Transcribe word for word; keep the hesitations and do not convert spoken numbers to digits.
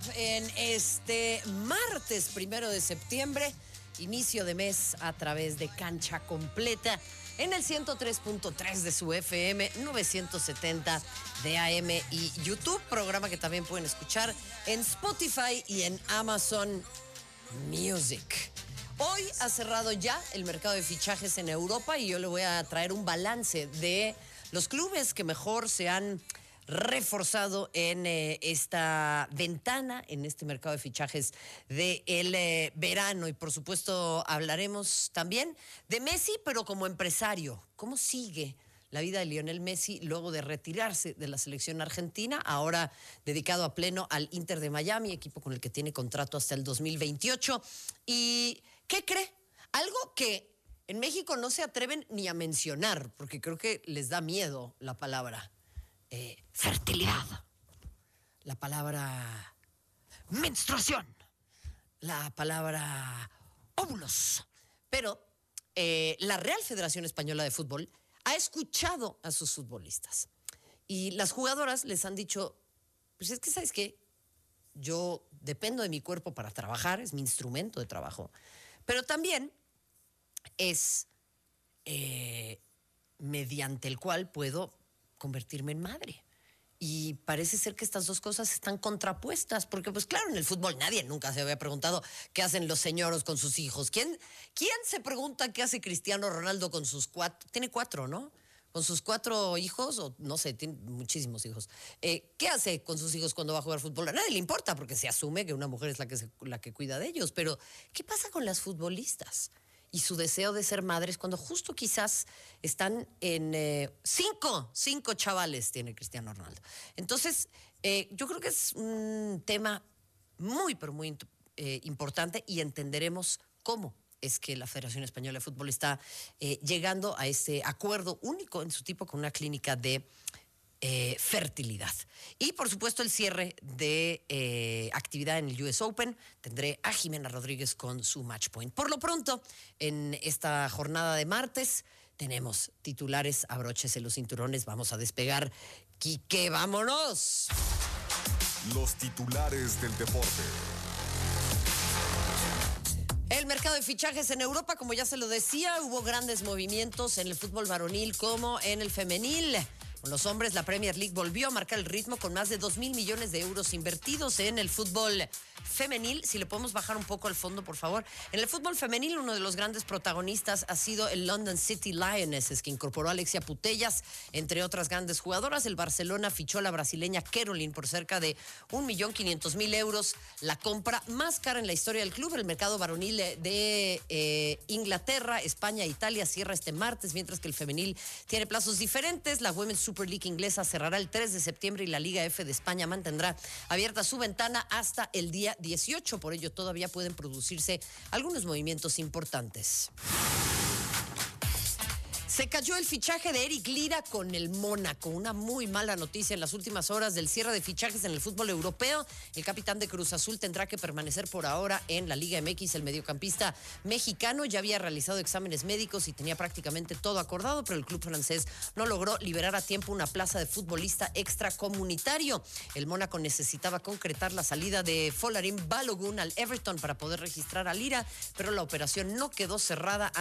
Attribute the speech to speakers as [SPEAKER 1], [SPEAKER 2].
[SPEAKER 1] en este martes primero de septiembre, inicio de mes a través de Cancha Completa en el ciento tres punto tres de su F M, novecientos setenta de A M y YouTube, programa que también pueden escuchar en Spotify y en Amazon Music. Hoy ha cerrado ya el mercado de fichajes en Europa y yo le voy a traer un balance de los clubes que mejor se han reforzado en eh, esta ventana, en este mercado de fichajes del eh, verano. Y por supuesto hablaremos también de Messi, pero como empresario. ¿Cómo sigue la vida de Lionel Messi luego de retirarse de la selección argentina? Ahora dedicado a pleno al Inter de Miami, equipo con el que tiene contrato hasta el dos mil veintiocho. ¿Y qué cree? Algo que en México no se atreven ni a mencionar, porque creo que les da miedo la palabra Eh, fertilidad, la palabra menstruación, la palabra óvulos. Pero eh, la Real Federación Española de Fútbol ha escuchado a sus futbolistas y las jugadoras les han dicho, pues es que, ¿sabes qué? Yo dependo de mi cuerpo para trabajar, es mi instrumento de trabajo, pero también es eh, mediante el cual puedo convertirme en madre. Y parece ser que estas dos cosas están contrapuestas, porque pues claro, en el fútbol nadie nunca se había preguntado qué hacen los señoros con sus hijos. ¿Quién, quién se pregunta qué hace Cristiano Ronaldo con sus cuatro? Tiene cuatro, ¿no? Con sus cuatro hijos, o no sé, tiene muchísimos hijos. Eh, ¿Qué hace con sus hijos cuando va a jugar fútbol? A nadie le importa, porque se asume que una mujer es la que, se, la que cuida de ellos. Pero, ¿qué pasa con las futbolistas? Y su deseo de ser madres cuando justo quizás están en eh, cinco, cinco chavales tiene Cristiano Ronaldo. Entonces, eh, yo creo que es un tema muy, pero muy eh, importante y entenderemos cómo es que la Federación Española de Fútbol está eh, llegando a este acuerdo único en su tipo con una clínica de Eh, fertilidad. Y por supuesto el cierre de eh, actividad en el U S Open. Tendré a Jimena Rodríguez con su match point. Por lo pronto, en esta jornada de martes, tenemos titulares, abróchese los cinturones, vamos a despegar. Quique, vámonos.
[SPEAKER 2] Los titulares del deporte.
[SPEAKER 1] El mercado de fichajes en Europa, como ya se lo decía, hubo grandes movimientos en el fútbol varonil como en el femenil. Con los hombres, la Premier League volvió a marcar el ritmo con más de dos mil millones de euros invertidos en el fútbol femenil. Si le podemos bajar un poco al fondo, por favor. En el fútbol femenil, uno de los grandes protagonistas ha sido el London City Lionesses, que incorporó a Alexia Putellas, entre otras grandes jugadoras. El Barcelona fichó a la brasileña Caroline por cerca de un millón quinientos mil euros, la compra más cara en la historia del club. El mercado varonil de eh, Inglaterra, España e Italia cierra este martes, mientras que el femenil tiene plazos diferentes. La Women's Super League inglesa cerrará el tres de septiembre y la Liga F de España mantendrá abierta su ventana hasta el día dieciocho. Por ello, todavía pueden producirse algunos movimientos importantes. Se cayó el fichaje de Eric Lira con el Mónaco. Una muy mala noticia en las últimas horas del cierre de fichajes en el fútbol europeo. El capitán de Cruz Azul tendrá que permanecer por ahora en la Liga M X. El mediocampista mexicano ya había realizado exámenes médicos y tenía prácticamente todo acordado, pero el club francés no logró liberar a tiempo una plaza de futbolista extracomunitario. El Mónaco necesitaba concretar la salida de Folarin Balogun al Everton para poder registrar a Lira, pero la operación no quedó cerrada